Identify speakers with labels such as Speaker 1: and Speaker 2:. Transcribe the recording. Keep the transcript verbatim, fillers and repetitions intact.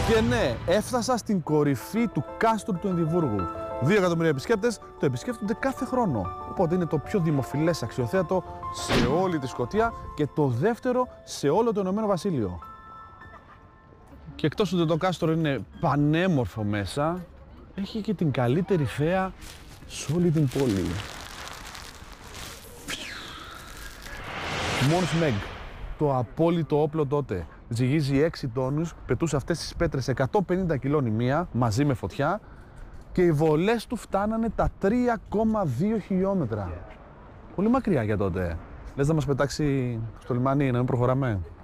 Speaker 1: Και ναι, έφτασα στην κορυφή του κάστρου του Ενδιβούργου. Δύο εκατομμύρια επισκέπτες το επισκέπτονται κάθε χρόνο. Οπότε είναι το πιο δημοφιλές αξιοθέατο σε όλη τη Σκωτία και το δεύτερο σε όλο το Ηνωμένο Βασίλειο. Και εκτός ότι το κάστρο είναι πανέμορφο μέσα, έχει και την καλύτερη θέα σε όλη την πόλη. Mons Meg, το απόλυτο όπλο τότε. Ζυγίζει έξι τόνους, πετούσε αυτές τις πέτρες εκατόν πενήντα κιλών η μία, μαζί με φωτιά, και οι βολές του φτάνανε τα τρία κόμμα δύο χιλιόμετρα. Πολύ μακριά για τότε. Λες να μας πετάξει στο λιμάνι, να μην προχωράμε.